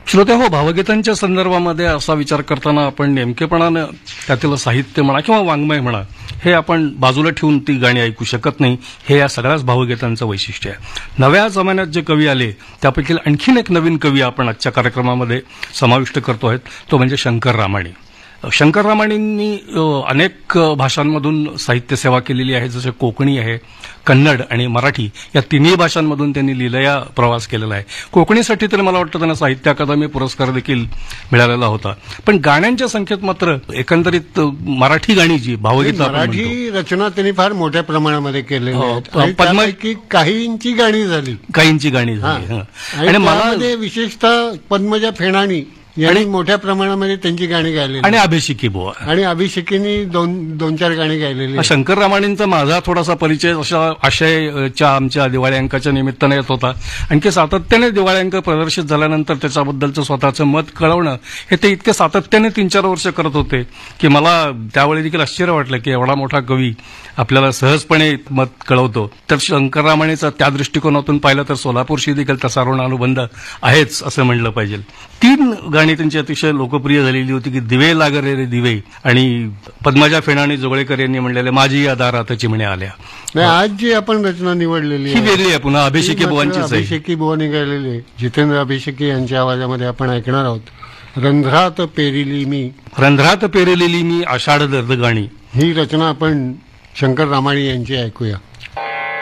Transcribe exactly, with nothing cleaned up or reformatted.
श्रोते हो, भावगीतांच्या संदर्भामध्ये असा विचार करताना आपण नेमकेपणानं त्यातील साहित्य म्हणा किंवा वाङ्मय म्हणा हे आपण बाजूला ठेवून ती गाणी ऐकू शकत नाही. हे या सगळ्याच भावगीतांचं वैशिष्ट्य आहे. नव्या जमान्यात जे कवी आले त्यापैकी आणखीन एक नवीन कवी आपण आजच्या कार्यक्रमामध्ये समाविष्ट करतो आहेत, तो म्हणजे शंकर रामाणी. शंकर रामाणींनी अनेक भाषांमधून साहित्य सेवा केलेली आहे, जसे कोकणी आहे, कन्नड आणि मराठी या तिन्ही भाषांमधून त्यांनी लिलया प्रवास केलेला आहे. कोकणीसाठी तर मला वाटतं त्यांना साहित्य अकादमी पुरस्कार देखील मिळालेला होता. पण गाण्यांच्या संख्येत मात्र एकंदरीत मराठी गाणी जी भावगीतं मराठी रचना त्यांनी फार मोठ्या प्रमाणामध्ये केलेली, पद्माची काहींची गाणी झाली काहींची गाणी झाली आणि मला विशेषतः पद्मजा फेणाणी यांनी मोठ्या प्रमाणामध्ये त्यांची गाणी गायलेली आणि अभिषेकी बुवा आणि अभिषेकीनी दोन दोन चार गाणी गायलेली. शंकर रामाणींचा माझा थोडासा परिचय अशा आशयच्या आमच्या दिवाळी अंकाच्या निमित्ताने येत होता. आणखी सातत्याने दिवाळी अंक प्रदर्शित झाल्यानंतर त्याच्याबद्दलचं स्वतःचं मत कळवणं हे ते इतके सातत्याने तीन चार वर्ष करत होते की मला त्यावेळी देखील आश्चर्य वाटलं की एवढा मोठा कवी आपल्याला सहजपणे मत कळवतो. तर शंकर रामाणीचा त्या दृष्टिकोनातून पाहिलं तर सोलापूरशी देखील तसा ऋण अनुबंध आहेच असं म्हणलं पाहिजे. तीन गाणी त्यांची अतिशय लोकप्रिय झालेली होती की दिवे लागरे रे दिवे आणि पद्मजा फेणाणी जोगळेकर यांनी म्हणलेले माझी या दारातची म्हणे आल्या. आज जी आपण रचना निवडलेली ही वेगळी आहे, पुन्हा अभिषेकी बुवांचीच आहे. अभिषेकी बुवांनी गायलेली जितेंद्र अभिषेकी यांच्या आवाजामध्ये आपण ऐकणार आहोत. रंध्रात पेरिली मी रंध्रात पेरलेली मी आषाढ दर्द गाणी. ही रचना आपण शंकर रामाणी यांची ऐकूया.